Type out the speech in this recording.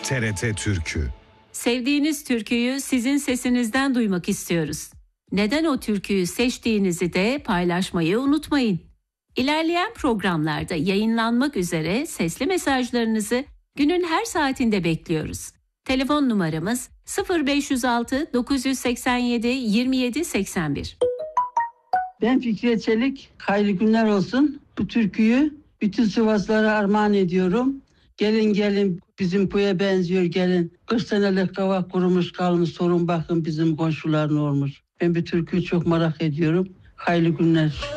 TRT Türkü. Sevdiğiniz türküyü sizin sesinizden duymak istiyoruz. Neden o türküyü seçtiğinizi de paylaşmayı unutmayın. İlerleyen programlarda yayınlanmak üzere sesli mesajlarınızı günün her saatinde bekliyoruz. Telefon numaramız 0506 987 27 81. Ben Fikriye Çelik. Hayırlı günler olsun. Bu türküyü bütün Sivaslara armağan ediyorum. Gelin gelin bizim köye benziyor gelin. 40 senelik kavak kurumuş kalmış, sorun bakın bizim komşular ne olmuş. Ben bu türküyü çok merak ediyorum. Hayırlı günler.